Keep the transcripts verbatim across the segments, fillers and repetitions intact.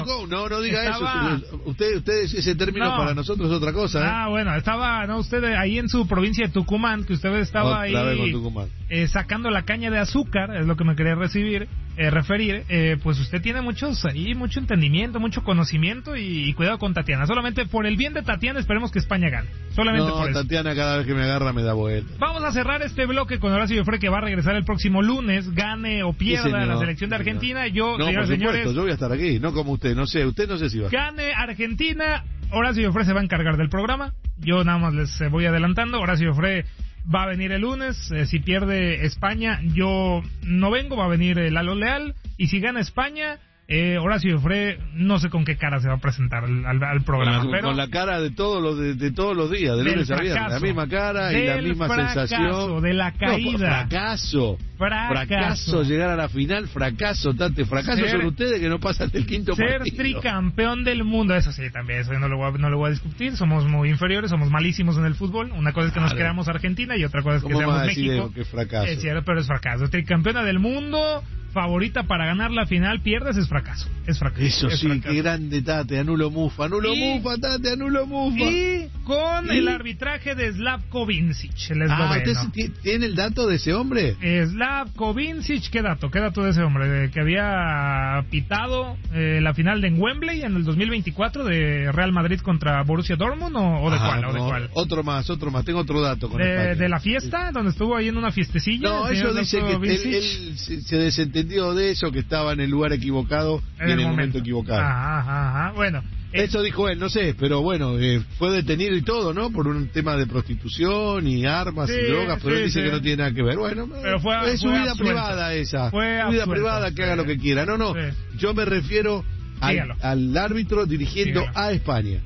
no, no, no diga estaba... eso. Usted, usted ese término no. para nosotros es otra cosa. ¿eh? Ah, bueno, estaba, no, usted ahí en su provincia de Tucumán, que usted estaba Otra ahí vez con Tucumán. Eh, sacando la caña de azúcar, es lo que me quería recibir, eh, referir. Eh, pues usted tiene muchos ahí, mucho entendimiento, mucho conocimiento y, y cuidado con Tatiana. Solamente por el bien de Tatiana esperemos que España gane. Solamente no, por eso. Tatiana cada vez que me agarra me da vuelta. Vamos a cerrar este bloque con Horacio Jofré, que va a regresar el próximo lunes, gane o pierda sí, la selección de Argentina. Yo, no, señores, por supuesto, señores, yo voy a estar aquí, no como usted, no sé, usted no sé si va. Gane Argentina, Horacio Jofré se va a encargar del programa. Yo nada más les eh, voy adelantando. Horacio Jofré va a venir el lunes. Eh, si pierde España, yo no vengo, va a venir eh, Lalo Leal. Y si gana España, eh, Horacio Jofré, no sé con qué cara se va a presentar al, al, al programa. Con la, pero con la cara de todos los de, de todos los días, de lunes a viernes, la misma cara y la misma fracaso, sensación. De la caída. No, fracaso. Fracaso. Fracaso, llegar a la final, fracaso, Tate. Fracaso ser, son ustedes que no pasan del quinto ser partido. Ser tricampeón del mundo, eso sí, también, eso no lo, voy a, no lo voy a discutir. Somos muy inferiores, somos malísimos en el fútbol. Una cosa es que nos claro. queramos Argentina y otra cosa es que seamos México. Que fracaso? Es cierto, pero es fracaso. Tricampeona del mundo, favorita para ganar la final, pierdes, es fracaso. Es fracaso. Eso es sí, fracaso. Qué grande, Tate, anulo mufa, anulo y, mufa, Tate, anulo mufa. Y con ¿Y? el arbitraje de Slavko Vincic, el esloveno. Ah, ¿usted tiene el dato de ese hombre? Slavko Vincic, ¿qué dato? ¿Qué dato de ese hombre? Que había pitado eh, la final de en Wembley en el dos mil veinticuatro de Real Madrid contra Borussia Dortmund, ¿o, o de ah, cuál? No, ¿o de cuál? Otro más, otro más, tengo otro dato con de, ¿De la fiesta? ¿Donde estuvo ahí en una fiestecilla? No, eso dice que él, él se, se desentendió de eso, que estaba en el lugar equivocado en y en el momento, momento equivocado. Ajá, ajá, ajá. Bueno, eso dijo él, no sé, pero bueno, eh, fue detenido y todo, ¿no? Por un tema de prostitución y armas sí, y drogas, pero sí, él dice sí. que no tiene nada que ver. Bueno, pero fue, es su fue vida absuelto. privada esa. Fue su vida absuelto. privada, que haga lo que quiera. No, no, sí. yo me refiero al, al árbitro dirigiendo Dígalo. a España.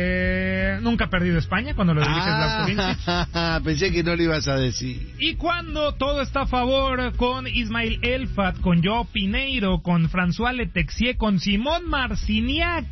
Eh, nunca ha perdido España cuando lo dirige ah, Slavko Vincic. Pensé que no lo ibas a decir. Y cuando todo está a favor con Ismail Elfat, con Joao Pineiro, con François Letexier, con Simón Marciniak,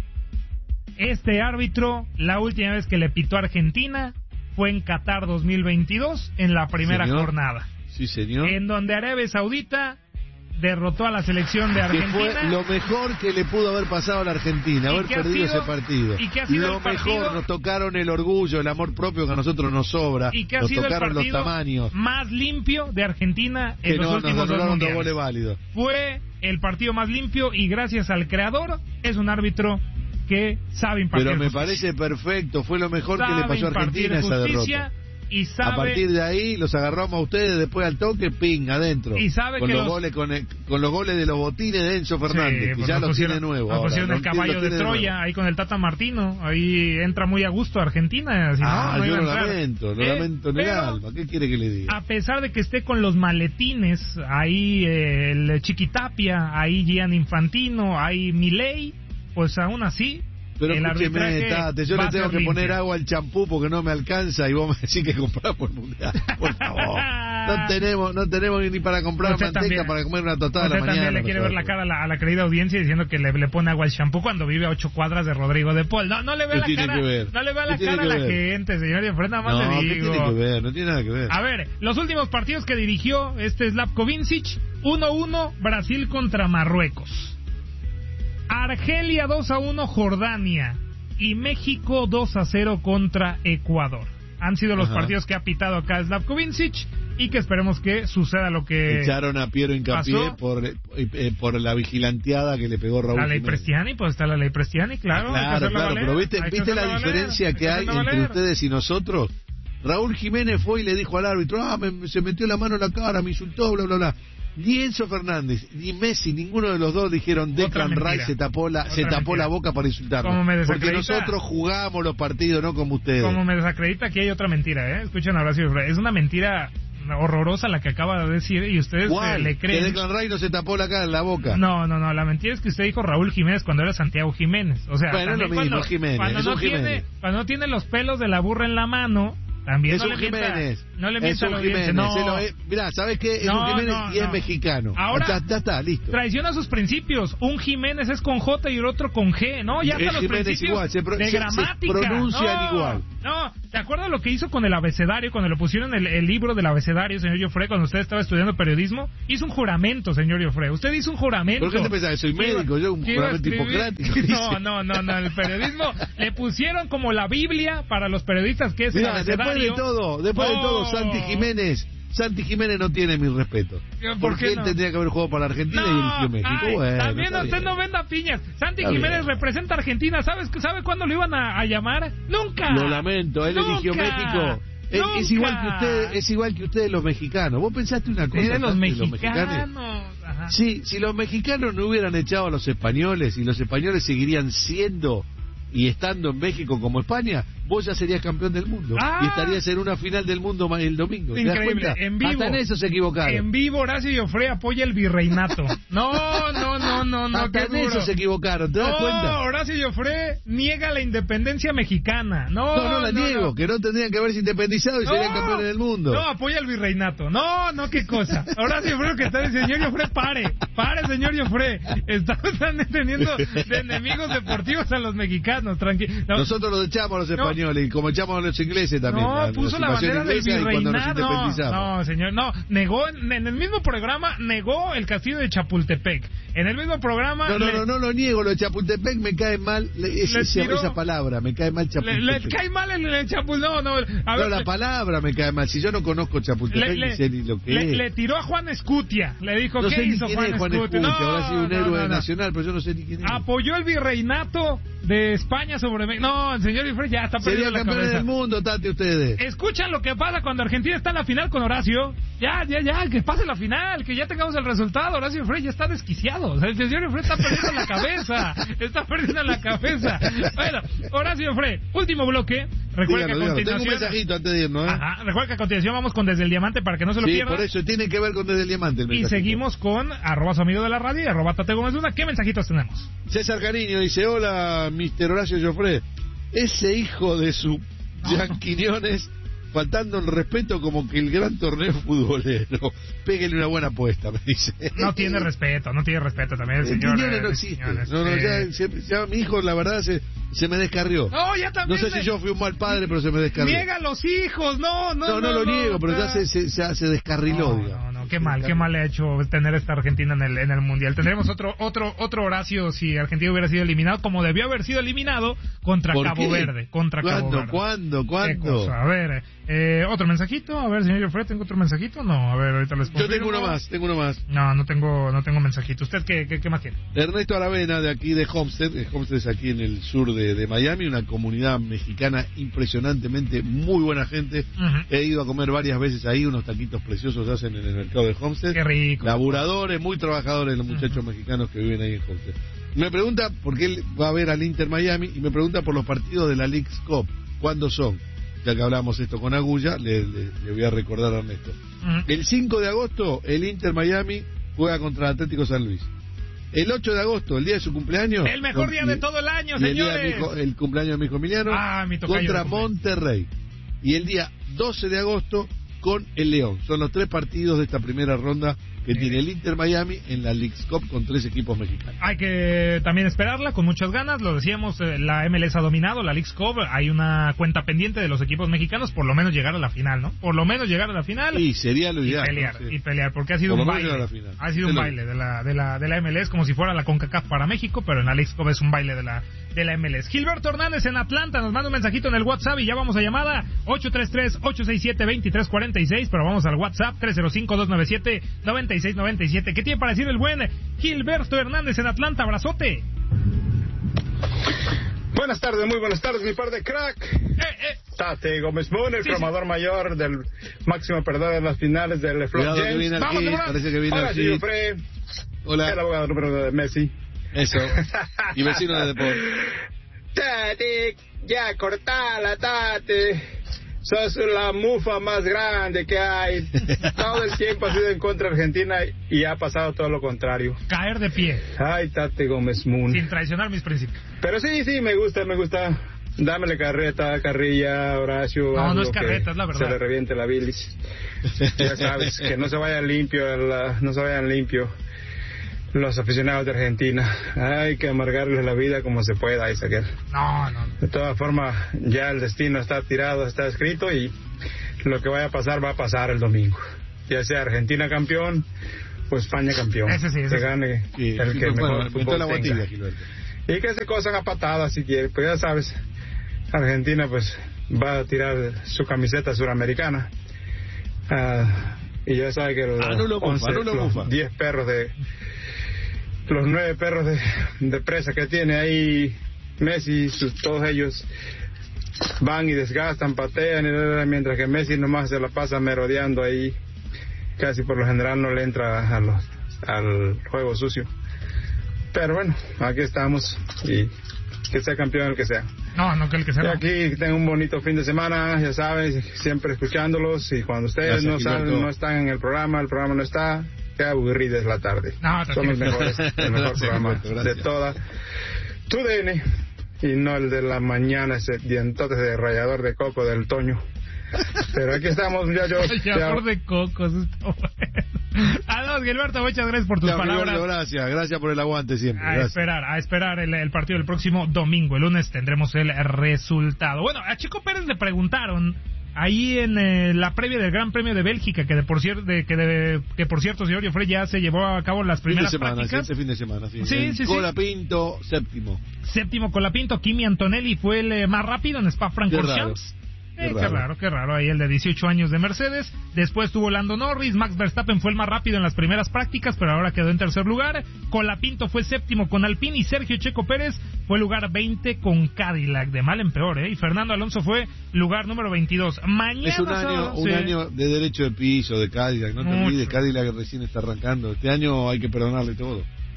este árbitro, la última vez que le pitó a Argentina fue en Qatar dos mil veintidós, en la primera señor. jornada. Sí, señor. En donde Arabia Saudita derrotó a la selección de Argentina. Que fue lo mejor que le pudo haber pasado a la Argentina, haber perdido sido, ese partido. ¿Y qué ha sido lo el partido? mejor, nos tocaron el orgullo, el amor propio que a nosotros nos sobra. ¿Y qué ha nos sido tocaron el partido los tamaños más limpio de Argentina en que los no, últimos nos dos mundiales? Dos goles válidos. Fue el partido más limpio y gracias al creador es un árbitro que sabe impartir Pero me justicia. parece perfecto, fue lo mejor sabe que le pasó a Argentina esa derrota. Y sabe, a partir de ahí los agarramos a ustedes después al toque, ping, adentro. Y sabe con que los, los goles con, el, con los goles de los botines de Enzo Fernández, sí, que ya los pusieron, tiene nuevo. Nos pusieron ahora, el caballo de Troya, ahí con el Tata Martino, ahí entra muy a gusto Argentina. Si ah, no, no yo lo entrar. lamento, lo eh, lamento en el alma. ¿Qué quiere que le diga? A pesar de que esté con los maletines, ahí eh, el Chiquitapia, ahí Gian Infantino, ahí Milei, pues aún así. Pero el escúcheme, Tate, yo le tengo que limpio. poner agua al champú porque no me alcanza y vos me decís que compramos el mundial. Por favor. No tenemos, no tenemos ni para comprar usted manteca también, para comer una tostada a la mañana. Usted también le quiere ver la cara a la, a la querida audiencia diciendo que le, le pone agua al champú cuando vive a ocho cuadras de Rodrigo de Paul. No, no le ve la cara, no le ve la cara a la gente, señor. Y nada más no, le digo. ¿qué tiene que ver? No tiene nada que ver. A ver, los últimos partidos que dirigió este Slavko Vincic, uno uno Brasil contra Marruecos. Argelia dos a uno Jordania. Y México dos a cero contra Ecuador. Han sido los Ajá. partidos que ha pitado acá Slavko Vincic y que esperemos que suceda lo que echaron a Piero Hincapié por, eh, por la vigilanteada que le pegó Raúl La ley Jiménez. Prestiani, pues está la ley Prestiani, claro. Claro, claro, pero viste, ¿viste la diferencia valer, que hay, hay entre ustedes y nosotros? Raúl Jiménez fue y le dijo al árbitro, ah, me, se metió la mano en la cara, me insultó, bla, bla, bla. Ni Enzo Fernández, ni Messi, ninguno de los dos dijeron Declan Rice se tapó la se tapó la boca para insultarnos. Porque nosotros jugamos los partidos, no como ustedes. Como me desacredita que hay otra mentira, ¿eh? Escuchen a Horacio Jofré. Es una mentira horrorosa la que acaba de decir y ustedes eh, le creen. ¿Que Declan Rice no se tapó la cara en la boca? No, no, no. La mentira es que usted dijo Raúl Jiménez cuando era Santiago Jiménez. O sea, bueno, es lo mismo, cuando, Jiménez. Cuando, es no un tiene, Jiménez. cuando no tiene los pelos de la burra en la mano. También es no un le mienta, Jiménez. No le mienta es un a Jiménez. No. Es, mirá, ¿sabes qué? Es no, un Jiménez no, y es no. mexicano. Ahora, ya, ya está, listo. Traiciona sus principios. Un Jiménez es con J y el otro con G. No, ya hasta los Jiménez principios igual, se pro, de se, gramática. se pronuncian no, igual. No, ¿Se acuerda lo que hizo con el abecedario, cuando le pusieron el, el libro del abecedario, señor Joffre, cuando usted estaba estudiando periodismo? Hizo un juramento, señor Joffre. Usted hizo un juramento. ¿Por qué te pensás que soy médico? Yo un juramento hipocrático. No, no, no, no. El periodismo le pusieron como la Biblia para los periodistas, que es Mira, el abecedario. Después de todo, después oh. de todo, Santi Jiménez... Santi Jiménez no tiene mi respeto. ¿Por porque qué él no? tendría que haber jugado para Argentina no, y eligió México. Ay, bueno, también usted bien. No venda piñas. Santi está Jiménez bien. Representa a Argentina. ¿Sabes, ¿Sabe cuándo lo iban a, a llamar? Nunca. Lo lamento, él Nunca. eligió México. Es, es igual que usted, es igual que ustedes los mexicanos. ¿Vos pensaste una cosa? ¿De los mexicanos? Los mexicanos? Ajá. Sí, si los mexicanos no hubieran echado a los españoles y los españoles seguirían siendo y estando en México como España, vos ya serías campeón del mundo ah, y estarías en una final del mundo el domingo. ¿Te increíble, das cuenta? En vivo. Hasta en eso se equivocaron. En vivo Horacio Joffre apoya el virreinato. No, no, no, no, no. Hasta en eso se equivocaron, ¿te das no, cuenta? No, Horacio Joffre niega la independencia mexicana. No, no, no la no, niego, no. que no tendrían que haberse independizado y no, serían campeones del mundo. No, apoya el virreinato. No, no, qué cosa. Horacio Joffre que está diciendo, señor Joffre, pare, pare, señor Joffre. Están teniendo de enemigos deportivos a los mexicanos, tranquilo. No. Nosotros los echamos a los españoles no. y como echamos a los ingleses también. No, la, puso la bandera del virreinato. No, no, señor, no. Negó, en, en el mismo programa, negó el castillo de Chapultepec. En el mismo programa... No, no, le, no, no lo niego, lo de Chapultepec me cae mal, esa, tiró, esa palabra, me cae mal Chapultepec. Le, le cae mal el, el Chapultepec, no, no. A no, ver, la le, palabra me cae mal, si yo no conozco Chapultepec le, ni sé ni lo que le, es. Le tiró a Juan Escutia, le dijo, no ¿qué sé hizo ni quién Juan, es Juan Escutia? Escutia? No, habrá sido un no, héroe no, no. nacional, pero yo no sé ni quién es. Apoyó el virreinato de España sobre México. No, el señor Joffre ya está perdiendo la cabeza. Sería campeón del mundo, Tati, ustedes. Escuchan lo que pasa cuando Argentina está en la final con Horacio. Ya, ya, ya, que pase la final, que ya tengamos el resultado. Horacio Joffre ya está desquiciado. O sea, el señor Joffre está perdiendo la cabeza. Está perdiendo la cabeza. Bueno, Horacio Joffre, último bloque. Recuerda que a continuación... Tengo un mensajito antes de irnos, ¿eh? Ajá, recuerda que a continuación vamos con Desde el Diamante para que no se lo sí, pierdan. por eso tiene que ver con Desde el Diamante el y seguimos con arroba su amigo de la radio y arroba Tate Gómez Luna. ¿Qué mensajitos tenemos? César Cariño dice, hola, mister Horacio Joffre. Ese hijo de su Jean Quiñones, faltando el respeto como que el gran torneo futbolero. Pégale una buena apuesta, me dice. No tiene respeto, no tiene respeto también el señor. Quiñones no existe. Quiñones, no, no, ya, ya mi hijo, la verdad, se, se me descarrió. No, ya también. No sé me... si yo fui un mal padre, pero se me descarrió. Niega a los hijos, no, no, no. No, no, no lo niego, pero ya se, se, se, se descarriló, no, digamos. No, no, qué mal, qué mal le ha hecho tener esta Argentina en el, en el Mundial. Tendremos otro, otro, otro Horacio si Argentina hubiera sido eliminado, como debió haber sido eliminado contra Cabo qué? Verde. Contra ¿Cuándo, Cabo Verde. ¿Cuándo, cuándo? A ver, eh, otro mensajito. A ver, señor Joffre, ¿tengo otro mensajito? No, a ver, ahorita les pongo. Yo tengo uno más, tengo uno más. No, no tengo, no tengo mensajito. ¿Usted qué, qué, qué más tiene? Ernesto Aravena, de aquí de Homestead. Homestead es aquí en el sur de, de Miami, una comunidad mexicana impresionantemente muy buena gente. Uh-huh. He ido a comer varias veces ahí, unos taquitos preciosos hacen en el mercado de Homestead. Qué rico. Laburadores, muy trabajadores los muchachos uh-huh. mexicanos que viven ahí en Homestead. Me pregunta, porque él va a ver al Inter Miami, y me pregunta por los partidos de la Leagues Cup. ¿Cuándo son? Ya que hablamos esto con Agulla, le, le, le voy a recordar a Ernesto. Uh-huh. El cinco de agosto, el Inter Miami juega contra el Atlético San Luis. El ocho de agosto, el día de su cumpleaños. El mejor con, día de todo el año, y señores. El, día de mi hijo, el cumpleaños de mi hijo Emiliano. Ah, mi contra Monterrey. Y el día doce de agosto con el León. Son los tres partidos de esta primera ronda que sí. tiene el Inter Miami en la Leagues Cup con tres equipos mexicanos. Hay que también esperarla con muchas ganas. Lo decíamos, la M L S ha dominado la Leagues Cup. Hay una cuenta pendiente de los equipos mexicanos, por lo menos llegar a la final, ¿no? Por lo menos llegar a la final. Sí, sería lo ideal. Y pelear, ¿no? Sí. y pelear, porque ha sido por un baile. Ha sido un baile de la, de la de la M L S, como si fuera la CONCACAF para México, pero en la Leagues Cup es un baile de la de la M L S. Gilberto Hernández en Atlanta nos manda un mensajito en el WhatsApp y ya vamos a llamada ocho tres tres, ocho seis siete, dos tres cuatro seis, pero vamos al WhatsApp tres cero cinco, dos nueve siete, nueve seis nueve siete. ¿Qué tiene para decir el buen Gilberto Hernández en Atlanta? Abrazote. Buenas tardes, muy buenas tardes, mi par de crack. Eh, eh. Tate Gómez Moon, el sí, cromador sí. mayor del máximo perdedor en las finales del LeBron James. Vamos, aquí, parece que viene Hola, aquí. señor Fre. Hola. El abogado número de Messi. Eso. Y vecino de deporte. Tate, ya cortala, Tate. Sos la mufa más grande que hay. Todo el tiempo ha sido en contra de Argentina y ha pasado todo lo contrario. Caer de pie. Ay, Tate Gómez Moon. Sin traicionar mis principios. Pero sí, sí, me gusta, me gusta. Dámele carreta, carrilla, Horacio. No, no es carreta, es la verdad. Se le reviente la bilis. Ya sabes, que no se vayan limpio, la, no se vayan limpio. los aficionados de Argentina. Hay que amargarles la vida como se pueda, Isaquel. No, no. De todas formas, ya el destino está tirado, está escrito y lo que vaya a pasar va a pasar el domingo. Ya sea Argentina campeón o España campeón. Ese sí, ese que sí. gane Sí, el sí, que bueno, mejor fútbol la tenga. botella, Gilberto. Y que se cosan a patadas si quiere. Pues ya sabes, Argentina pues va a tirar su camiseta suramericana. Ah, y ya sabe que los, Ah, no lo bufa, no lo los bufa. diez perros de... Los nueve perros de, de presa que tiene ahí Messi, sus, todos ellos van y desgastan, patean, y, mientras que Messi nomás se la pasa merodeando ahí. Casi por lo general no le entra a los, al juego sucio. Pero bueno, aquí estamos y que sea campeón el que sea. No, no que el que sea. Y aquí tengo un bonito fin de semana, ya sabes, siempre escuchándolos, y cuando ustedes Gracias, no salen, Gilberto. no están en el programa, el programa no está, qué aburrida es la tarde. No, Son los tranquilo. mejores, el mejor Gracias, programa Gilberto, gracias. de toda tu D N, y no el de la mañana, ese dientotes de rallador de coco del Toño. Pero aquí estamos, muchachos. Rallador de cocos, está bueno. Adiós, Gilberto, muchas gracias por tus Chao, palabras. Gilberto, gracias, gracias por el aguante siempre. A Gracias. esperar, a esperar el, el partido del próximo domingo. El lunes tendremos el resultado. Bueno, a Checo Pérez le preguntaron ahí en eh, la previa del Gran Premio de Bélgica, que de por cierto, de, que, de, que por cierto, señor Joffre, ya se llevó a cabo las Fin de primeras semana, prácticas. este fin de semana, sí. Sí, En sí, sí. Colapinto, séptimo. Séptimo Colapinto, Kimi Antonelli fue el eh, más rápido en Spa-Francorchamps. Qué Eh, raro. qué raro, qué raro, ahí el de dieciocho años de Mercedes. Después tuvo Lando Norris, Max Verstappen fue el más rápido en las primeras prácticas, pero ahora quedó en tercer lugar. Colapinto fue séptimo con Alpine y Sergio Checo Pérez fue lugar veinte con Cadillac, de mal en peor, ¿eh? Y Fernando Alonso fue lugar número veintidós. Mañana Es un año, sábado, un sí. año de derecho de piso, de Cadillac, no te Mucho. olvides, Cadillac recién está arrancando. Este año hay que perdonarle todo.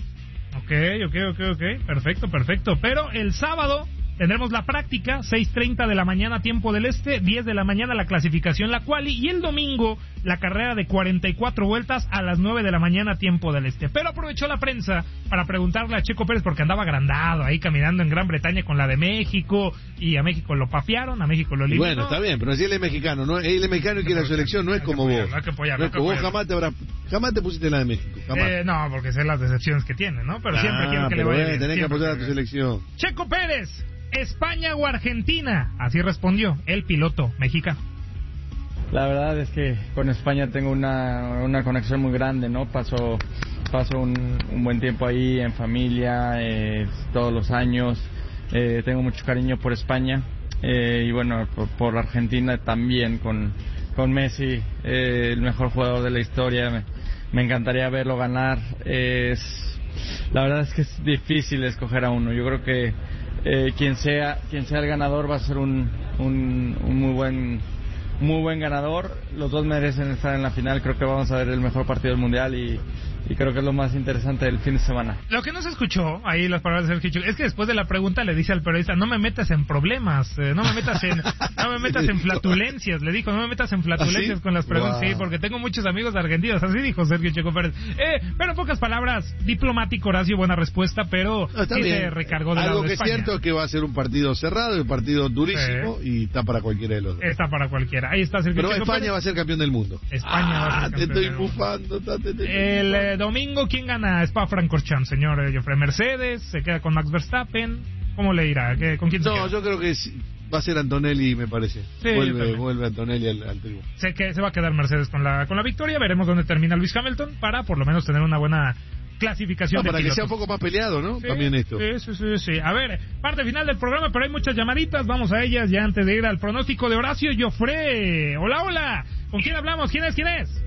Ok, ok, ok, ok, perfecto, perfecto. Pero el sábado tendremos la práctica, seis treinta de la mañana tiempo del este, diez de la mañana la clasificación, la quali, y el domingo la carrera de cuarenta y cuatro vueltas a las nueve de la mañana tiempo del este. Pero aprovechó la prensa para preguntarle a Checo Pérez, porque andaba agrandado ahí caminando en Gran Bretaña con la de México, y a México lo papearon, a México lo eliminó. Bueno, está bien, pero si él es mexicano, no, él es mexicano y quiere la selección, no es Hay que como apoyar, vos. hay que apoyar, No hay es que que vos apoyar. jamás te, habrá, jamás te pusiste la de México, jamás. Eh, no, porque sé las decepciones que tiene, ¿no? Pero siempre Ah, quiero que le pero vaya bueno, bien. tenés que siempre apoyar a quiero tu que le vaya bien. selección. Checo Pérez, España o Argentina, así respondió el piloto mexicano. La verdad es que con España tengo una, una conexión muy grande, ¿no? Paso, paso un, un buen tiempo ahí en familia, eh, todos los años. Eh, tengo mucho cariño por España eh, y bueno, por, por Argentina también, con, con Messi, eh, el mejor jugador de la historia. Me, me encantaría verlo ganar. Eh, es, la verdad es que es difícil escoger a uno. Yo creo que eh, quien sea quien sea el ganador va a ser un, un, un muy buen muy buen ganador. Los dos merecen estar en la final. Creo que vamos a ver el mejor partido del mundial y, y creo que es lo más interesante del fin de semana. Lo que no se escuchó ahí las palabras de Sergio Checo es que después de la pregunta le dice al periodista: no me metas en problemas, eh, no me metas en no me metas en flatulencias, le dijo, no me metas en flatulencias. ¿Ah, sí? con las preguntas. Wow. Sí, porque tengo muchos amigos argentinos, así dijo Sergio Checo Pérez. Eh, pero en pocas palabras, diplomático, Horacio, buena respuesta, pero No, está sí bien. se recargó de lado Algo de que es España. cierto es que va a ser un partido cerrado, un partido durísimo, y está para cualquiera de los dos. Está para cualquiera. Ahí está Sergio Pero Checo España Pérez. va a ser campeón del mundo. España va a ser Ah, campeón te estoy del mundo. bufando. Te, te, te, El eh, domingo, ¿quién gana Spa-Francorchamps, señor eh, Joffre? ¿Mercedes? ¿Se queda con Max Verstappen? ¿Cómo le irá? ¿Qué- ¿Con quién se No, queda? yo creo que sí, va a ser Antonelli, me parece. Sí, yo vuelve, también. vuelve Antonelli al, al triunfo. Sé que se va a quedar Mercedes con la con la victoria. Veremos dónde termina Lewis Hamilton para por lo menos tener una buena clasificación No, de para que pilotos. sea un poco más peleado, ¿no? Sí, También esto. Sí, sí, sí, sí. A ver, parte final del programa, pero hay muchas llamaditas. Vamos a ellas ya antes de ir al pronóstico de Horacio Joffre. Hola, hola. ¿Con quién hablamos? ¿Quién es? ¿Quién es?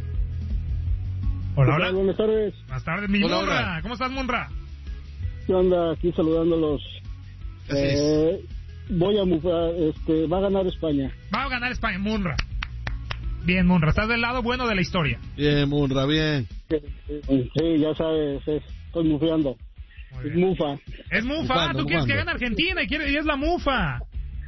Hola, hola. Buenas tardes. Buenas tardes, mi Hola, Munra. hola. ¿Cómo estás, Munra? ¿Qué onda? Aquí saludándolos. Así es. Eh, voy a Mufa, este, va a ganar España. Va a ganar España, Munra. Bien, Munra, estás del lado bueno de la historia. Bien, Munra, bien. Sí, ya sabes, es- estoy mufeando. Muy Es bien. Mufa. Es Mufa, Mufando, tú quieres que mufando. gane Argentina y, quiere, y es la Mufa.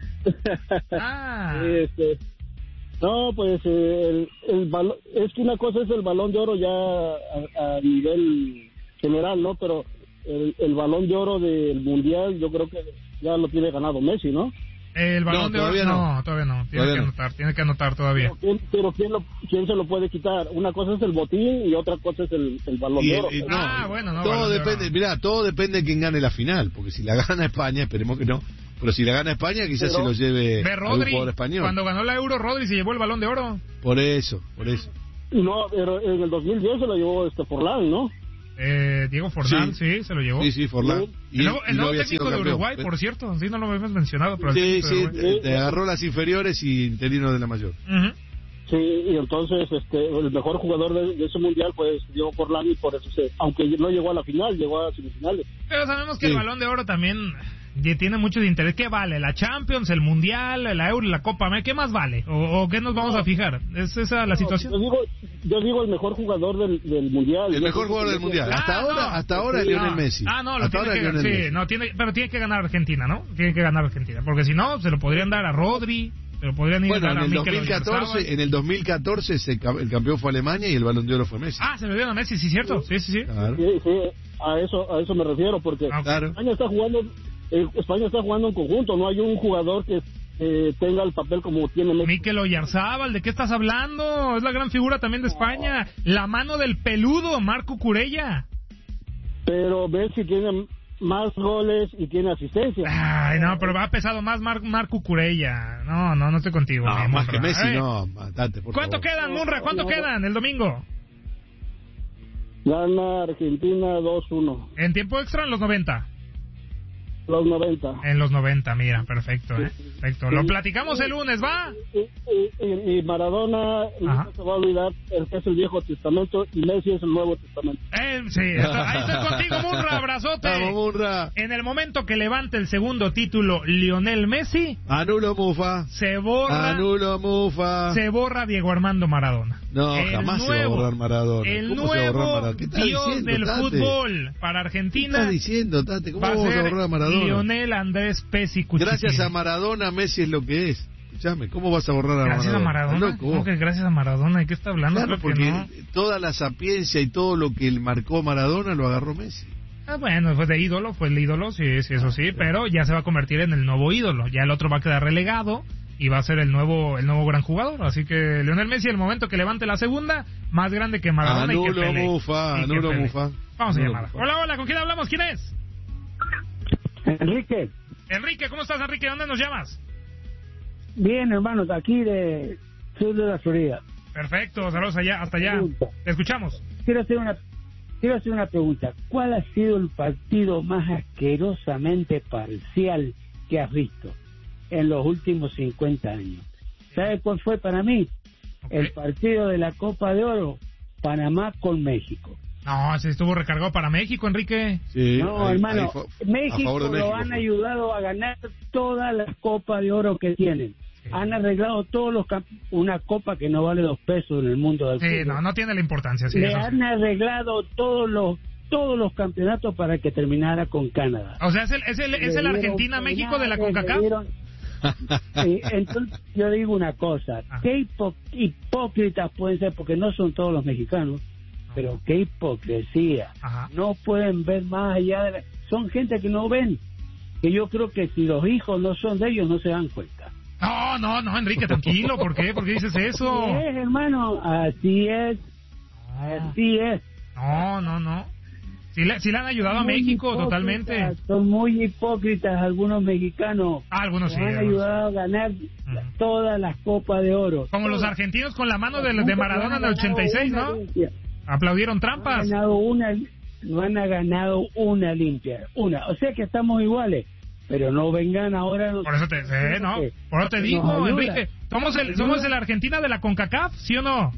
Ah. Sí, este, no, pues eh, el, el balo- es que una cosa es el balón de oro ya a, a nivel general, ¿no? Pero el, el balón de oro del mundial yo creo que ya lo tiene ganado Messi, ¿no? El Balón No, de Oro todavía no, no. todavía no. Tiene Todavía que no. anotar, tiene que anotar todavía. Pero, ¿quién, pero ¿quién, lo, ¿quién se lo puede quitar? Una cosa es el botín y otra cosa es el, el balón Y de el- oro. y- no, Ah, bueno, no, todo Balón de depende, Oro. mirá, todo depende de quién gane la final, porque si la gana España, esperemos que no, pero si la gana España quizás Pero- se lo lleve Ve a un Rodri, jugador español. cuando ganó la Euro, Rodri se llevó el Balón de Oro. Por eso, por eso. No, pero en el dos mil diez se lo llevó este Forlán, ¿no? Eh, Diego Forlán, sí. Sí. se lo llevó. Sí, sí, Forlán. El nuevo, el y no nuevo había técnico sido de campeón. Uruguay, por cierto, sí, no lo habíamos mencionado, pero el Sí, técnico de sí, Uruguay. te, te agarró las inferiores y interino de la mayor. Ujú. Sí, y entonces este, el mejor jugador de, de ese mundial fue Diego Forlán y por eso se, aunque no llegó a la final, llegó a semifinales. Pero sabemos que Sí. el Balón de Oro también ya tiene mucho de interés. ¿Qué vale? ¿La Champions, el Mundial, la Euro, la Copa América? ¿Qué más vale? ¿O, o qué nos vamos a fijar? ¿Es esa la situación? Yo digo, yo digo el mejor jugador del, del mundial. El Yo mejor creo jugador que del mundial. Ah, Hasta ahora, no. hasta ahora es Sí, Lionel no. Messi. Ah, no, lo hasta tiene ahora que, es Lionel sí, Messi. no, tiene, pero tiene que ganar Argentina, ¿no? Tiene que ganar Argentina, porque si no, se lo podrían dar a Rodri, se lo podrían ir a Bueno, dar en a el Mikel dos mil catorce, Oyarzabal. en el dos mil catorce se ca- el campeón fue Alemania y el Balón de Oro fue Messi. Ah, se lo dieron a Messi, sí, cierto. Sí, sí, sí. Claro. Sí, sí, a eso, a eso me refiero, porque Ah, Claro. España está jugando, eh, España está jugando en conjunto, no hay un jugador que eh, tenga el papel como tiene Messi. Mikel Oyarzabal, ¿de qué estás hablando? Es la gran figura también de España. La mano del peludo, Marco Curella. Pero Messi tiene más goles y tiene asistencia. Ay, no, pero ha pesado más Mar- Marco Curella. No, no, no estoy contigo. No, mi más Munra. que Messi, Eh, no, matate, por ¿Cuánto favor. quedan, Munra? ¿Cuánto No. quedan el domingo? Gana Argentina dos uno, En tiempo extra en los noventa. los noventa. En los noventa, mira, perfecto, ¿eh? Perfecto. Lo platicamos el lunes, ¿va? Y, y- y- y Maradona Ajá. no se va a olvidar el que es el Viejo Testamento y Messi es el Nuevo Testamento. Eh, sí, está- ahí estoy contigo, Munra, abrazote. Vamos, Munra. En el momento que levante el segundo título Lionel Messi, Anulo Mufa. se borra, Anulo Mufa. se borra Diego Armando Maradona. No, El jamás se va a nuevo- borrar Maradona. El ¿Cómo se va a borrar nuevo Maradona? ¿Qué estás dios diciendo, del Tate? fútbol para ¿Qué Argentina estás diciendo, Tate? ¿Cómo va a vamos a ser borrar a Maradona? Lionel Andrés Pesi Cuchitini. Gracias a Maradona, Messi es lo que es. Escuchame, ¿cómo vas a borrar a Gracias a Maradona? Maradona. ¿Estás ¿Cómo loco? que gracias a Maradona? ¿De qué está hablando? Claro, Creo que porque no. toda la sapiencia y todo lo que él marcó Maradona lo agarró Messi. Ah, bueno, fue de ídolo, fue el ídolo, sí, sí, eso sí, pero ya se va a convertir en el nuevo ídolo. Ya el otro va a quedar relegado y va a ser el nuevo el nuevo gran jugador. Así que Lionel Messi, el momento que levante la segunda, más grande que Maradona y que Anulo Pelé. Mufa, Y que anulo Pelé. Mufa. Vamos a Anulo llamar. Mufa. Hola, hola, ¿con quién hablamos? ¿Quién es? Enrique, Enrique, ¿cómo estás, Enrique? ¿Dónde nos llamas? bien hermanos, de aquí de sur de la Florida. Perfecto, saludos allá, hasta allá. Pregunta. Te escuchamos. Quiero hacer una quiero hacer una pregunta. ¿Cuál ha sido el partido más asquerosamente parcial que has visto en los últimos cincuenta años? ¿Sabes cuál fue para mí? Ok. El partido de la Copa de Oro, Panamá con México. No, se estuvo recargado para México, Enrique. Sí, No, ahí- hermano, ahí fue- a México, favor de lo México han fue. ayudado a ganar todas las Copas de Oro que tienen. Sí. Han arreglado todos los camp- una copa que no vale dos pesos en el mundo del Sí, fútbol. no, no tiene la importancia, sí, Le eso sí. han arreglado todos los todos los campeonatos para que terminara con Canadá. O sea, es el, es el, es el Le dieron Argentina-México de la penales, CONCACAF. le dieron- Sí, entonces yo digo una cosa, Ah. qué hipo- hipócritas pueden ser, porque no son todos los mexicanos, pero qué hipocresía. Ajá. No pueden ver más allá de la... Son gente que no ven, que yo creo que si los hijos no son de ellos no se dan cuenta. No, no, no, Enrique, tranquilo. ¿Por qué? ¿Por qué dices eso? Así es, hermano, así es, así es. No, no, no. Sí le, sí le han ayudado a Muy México hipócritas, totalmente. Son muy hipócritas algunos mexicanos. Ah, algunos sí. que han algunos sí. ayudado a ganar Ujú. todas las copas de oro. Como los Todas. argentinos con la mano de, de Nunca Maradona en han el ochenta y seis, ganado ¿no? una limpia. Aplaudieron No han trampas. ganado una, no han ganado una limpia, una. O sea que estamos iguales, pero no vengan ahora. Por eso te, sí, ¿no? Por eso te Nos digo, ayuda. Enrique. Somos el, somos el Argentina de la CONCACAF, ¿sí o no?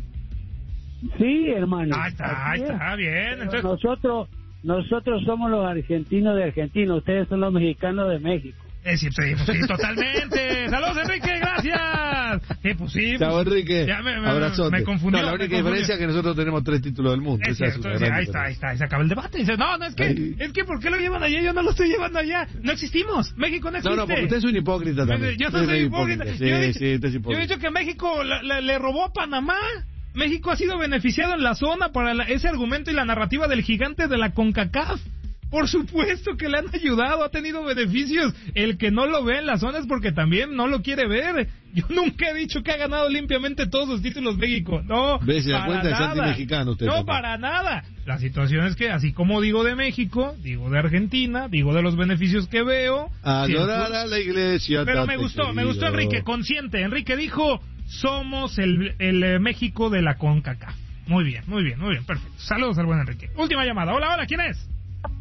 Sí, hermano. Ahí está, ahí así es. está, bien. Pero Entonces, nosotros, nosotros somos los argentinos de Argentina, ustedes son los mexicanos de México. eh, sí, sí, pues sí, totalmente. Saludos, Enrique, gracias. Sí, pues sí. Chao, pues, Enrique. Ya me, me, Abrazote. me confundió. No, la me única confundió. diferencia es que nosotros tenemos tres títulos del mundo. Es Esa es cierto, una sí, gran ahí está, ahí diferencia. está, ahí se acaba el debate. Dice, no, no, es que, Ahí. es que, ¿por qué lo llevan allá? Yo no lo estoy llevando allá. No existimos. México no No, existe. no, porque usted es un hipócrita también. Yo no Usted soy es hipócrita. Sí, yo, he dicho, sí, usted es yo he hipócrita. dicho que México la- la- le robó a Panamá. México ha sido beneficiado en la zona para la- ese argumento y la narrativa del gigante de la CONCACAF. Por supuesto que le han ayudado, ha tenido beneficios. El que no lo ve en las zonas porque también no lo quiere ver. Yo nunca he dicho que ha ganado limpiamente todos los títulos México. No, ¿ves? Se da para cuenta de nada. ser mexicano usted. No, también. para nada. La situación es que, así como digo de México, digo de Argentina, digo de los beneficios que veo. Adorar siempre... a la iglesia. Pero me gustó, querido. me gustó Enrique, consciente. Enrique dijo, somos el, el, el México de la CONCACAF. Muy bien, muy bien, muy bien, perfecto. Saludos al buen Enrique. Última llamada. Hola, hola, ¿quién es?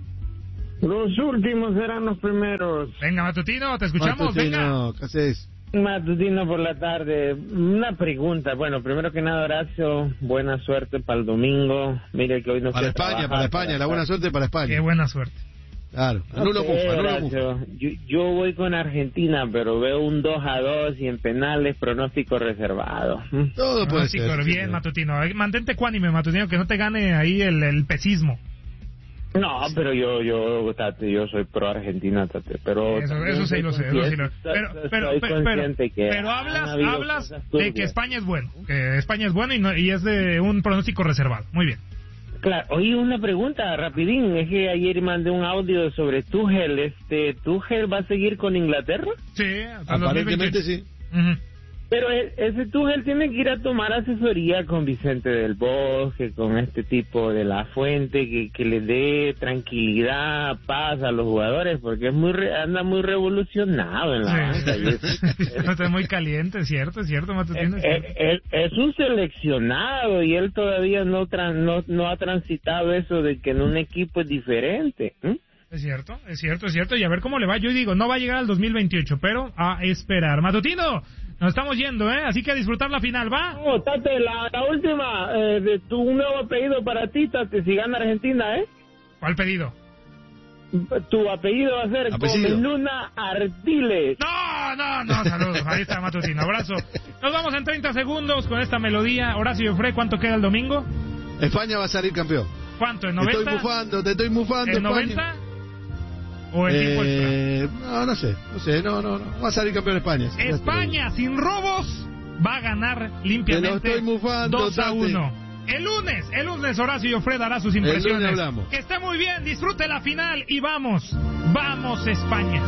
Los últimos serán los primeros. Venga, Matutino, te escuchamos. Matutino, venga. ¿qué haces? Matutino por la tarde. Una pregunta. Bueno, primero que nada, Horacio, buena suerte para el domingo. Mire que hoy no Para España, para España, la buena suerte para España. Qué buena suerte. Claro, anulo okay, mufa, anulo Horacio, mufa. Yo, yo voy con Argentina, pero veo un dos a dos y en penales pronóstico reservado. Todo puede sí, ser. Pero bien, sí, Matutino. Mantente ecuánime, Matutino, que no te gane ahí el, el pesismo. No, pero yo, yo, tate, yo soy pro Argentina, tate, pero... Eso, eso sí lo sé, eso sí lo sé. Pero, pero, pero, pero, pero hablas, hablas de que España es bueno, que España es bueno y, no, y es de un pronóstico reservado. Muy bien. Claro, oye, una pregunta, rapidín, es que ayer mandé un audio sobre Tuchel, este, ¿Tuchel va a seguir con Inglaterra? Sí, aparentemente sí. Uh-huh. Pero ese Tuchel tiene que ir a tomar asesoría con Vicente del Bosque, con este tipo de La Fuente, que, que le dé tranquilidad, paz a los jugadores, porque es muy re, anda muy revolucionado en la banca. Sí. Es, está muy caliente, cierto, cierto, Matutino. Es, es, es un seleccionado y él todavía no, tran, no no ha transitado eso de que en un equipo es diferente. ¿eh? Es cierto, es cierto, es cierto, y a ver cómo le va. Yo digo, no va a llegar al dos mil veintiocho, pero a esperar. Matutino, nos estamos yendo, ¿eh? Así que a disfrutar la final, ¿va? No, Tate, la, la última, eh, de tu, un nuevo apellido para ti, Tate, si gana Argentina, ¿eh? ¿Cuál pedido? Tu apellido va a ser Comenuna Artiles. No, no, no, saludos. Ahí está Matutino, abrazo. Nos vamos en treinta segundos con esta melodía. Horacio Jofré, ¿cuánto queda el domingo? España va a salir campeón. ¿Cuánto? ¿En noventa? Te estoy mufando, te estoy mufando. ¿En noventa? ¿O el tiempo eh, extra? No, no sé, no sé, no, no, no. Va a salir campeón España. España, sin robos, va a ganar limpiamente mufando, dos a uno. El lunes, el lunes Horacio Jofré dará sus impresiones. Que esté muy bien, disfrute la final y vamos, vamos España.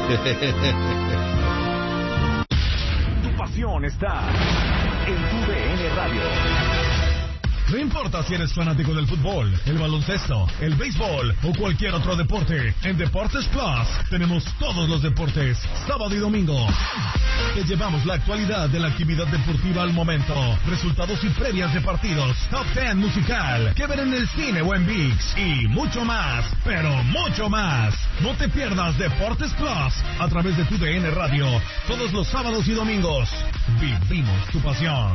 Tu pasión está en tu D N Radio. No importa si eres fanático del fútbol, el baloncesto, el béisbol o cualquier otro deporte, en Deportes Plus tenemos todos los deportes, sábado y domingo. Te llevamos la actualidad de la actividad deportiva al momento, resultados y previas de partidos, top ten musical, que ver en el cine o en ViX y mucho más, pero mucho más. No te pierdas Deportes Plus a través de tu D N Radio, todos los sábados y domingos. Vivimos tu pasión.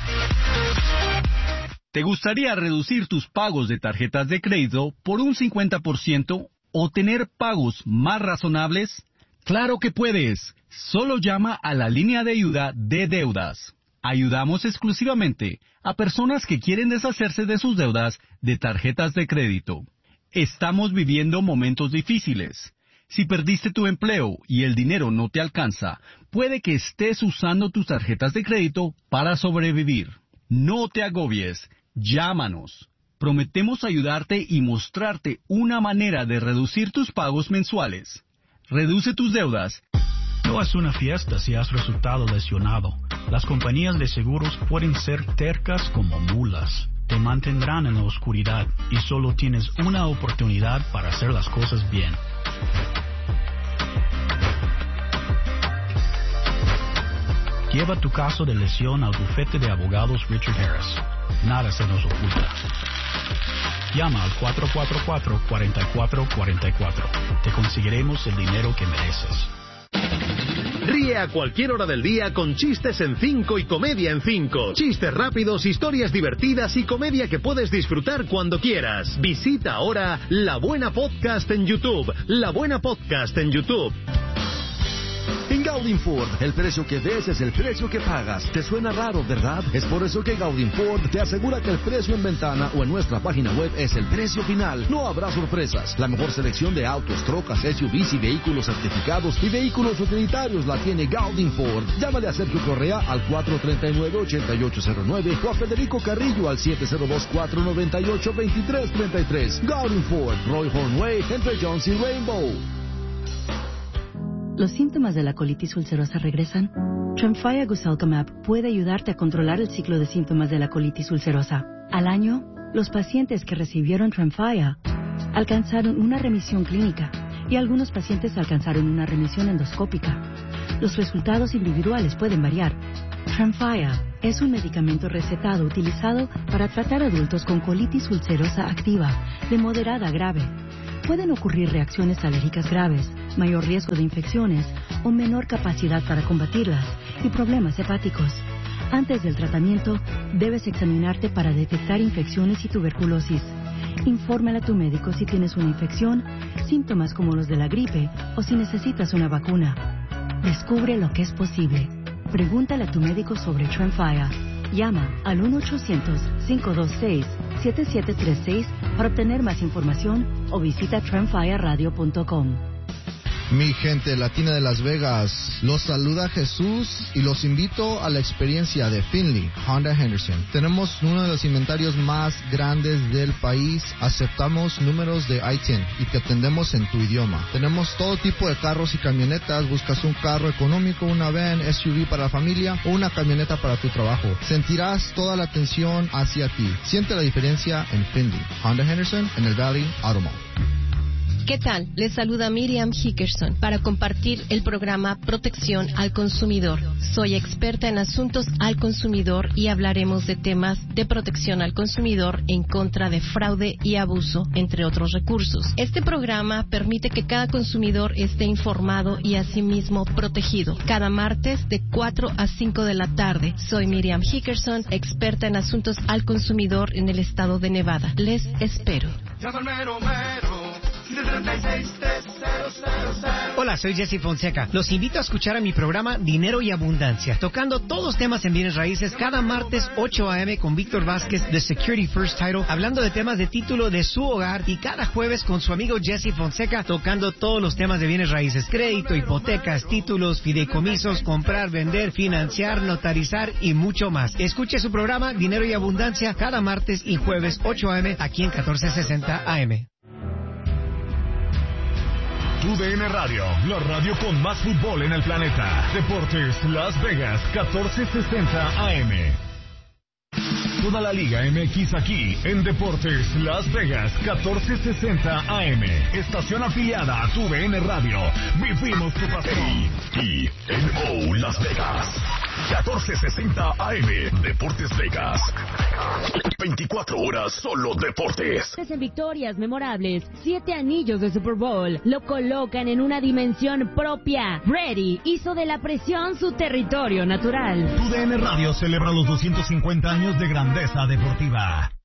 ¿Te gustaría reducir tus pagos de tarjetas de crédito por un cincuenta por ciento o tener pagos más razonables? ¡Claro que puedes! Solo llama a la línea de ayuda de deudas. Ayudamos exclusivamente a personas que quieren deshacerse de sus deudas de tarjetas de crédito. Estamos viviendo momentos difíciles. Si perdiste tu empleo y el dinero no te alcanza, puede que estés usando tus tarjetas de crédito para sobrevivir. No te agobies. Llámanos. Prometemos ayudarte y mostrarte una manera de reducir tus pagos mensuales. Reduce tus deudas. No es una fiesta si has resultado lesionado. Las compañías de seguros pueden ser tercas como mulas. Te mantendrán en la oscuridad y solo tienes una oportunidad para hacer las cosas bien. Lleva tu caso de lesión al bufete de abogados Richard Harris. Nada se nos oculta. Llama al cuatro cuatro cuatro, cuatro cuatro cuatro cuatro. Te conseguiremos el dinero que mereces. Ríe a cualquier hora del día con chistes en cinco y comedia en cinco. Chistes rápidos, historias divertidas y comedia que puedes disfrutar cuando quieras. Visita ahora La Buena Podcast en YouTube. La Buena Podcast en YouTube. En Gaudin Ford, el precio que ves es el precio que pagas. ¿Te suena raro, verdad? Es por eso que Gaudin Ford te asegura que el precio en ventana o en nuestra página web es el precio final. No habrá sorpresas. La mejor selección de autos, trocas, S U Vs y vehículos certificados y vehículos utilitarios la tiene Gaudin Ford. Llámale a Sergio Correa al cuatro tres nueve, ocho ocho cero nueve o a Federico Carrillo al siete cero dos, cuatro nueve ocho, dos tres tres tres. Gaudin Ford, Roy Hornway, entre Jones y Rainbow. ¿Los síntomas de la colitis ulcerosa regresan? Tremfya Guselkumab puede ayudarte a controlar el ciclo de síntomas de la colitis ulcerosa. Al año, los pacientes que recibieron Tremfya alcanzaron una remisión clínica y algunos pacientes alcanzaron una remisión endoscópica. Los resultados individuales pueden variar. Tremfya es un medicamento recetado utilizado para tratar adultos con colitis ulcerosa activa de moderada a grave. Pueden ocurrir reacciones alérgicas graves, mayor riesgo de infecciones o menor capacidad para combatirlas y problemas hepáticos. Antes del tratamiento, debes examinarte para detectar infecciones y tuberculosis. Infórmale a tu médico si tienes una infección, síntomas como los de la gripe o si necesitas una vacuna. Descubre lo que es posible. Pregúntale a tu médico sobre Tremfya. Llama al uno ochocientos, cinco dos seis, siete siete tres seis para obtener más información o visita tremfya radio punto com. Mi gente latina de Las Vegas, los saluda Jesús y los invito a la experiencia de Finley Honda Henderson. Tenemos uno de los inventarios más grandes del país, aceptamos números de I T I N y te atendemos en tu idioma. Tenemos todo tipo de carros y camionetas, buscas un carro económico, una van, S U V para la familia o una camioneta para tu trabajo. Sentirás toda la atención hacia ti. Siente la diferencia en Finley Honda Henderson en el Valley Auto Mall. ¿Qué tal? Les saluda Miriam Hickerson para compartir el programa Protección al Consumidor. Soy experta en asuntos al consumidor y hablaremos de temas de protección al consumidor en contra de fraude y abuso, entre otros recursos. Este programa permite que cada consumidor esté informado y asimismo protegido. Cada martes de cuatro a cinco de la tarde. Soy Miriam Hickerson, experta en asuntos al consumidor en el estado de Nevada. Les espero. Hola, soy Jesse Fonseca. Los invito a escuchar a mi programa Dinero y Abundancia, tocando todos los temas en bienes raíces cada martes ocho a eme con Víctor Vázquez de Security First Title, hablando de temas de título de su hogar, y cada jueves con su amigo Jesse Fonseca tocando todos los temas de bienes raíces: crédito, hipotecas, títulos, fideicomisos, comprar, vender, financiar, notarizar y mucho más. Escuche su programa Dinero y Abundancia cada martes y jueves ocho a eme aquí en catorce sesenta A M. Tu D N Radio, la radio con más fútbol en el planeta. Deportes Las Vegas, catorce sesenta A M. Toda la Liga M X aquí en Deportes Las Vegas, catorce sesenta A M. Estación afiliada a Tu D N Radio. Vivimos tu pasión. Y N O Las Vegas, catorce sesenta A M. Deportes Vegas. veinticuatro horas solo deportes. En victorias memorables, siete anillos de Super Bowl lo colocan en una dimensión propia. Brady hizo de la presión su territorio natural. Tu D N Radio celebra los doscientos cincuenta años de grandeza deportiva.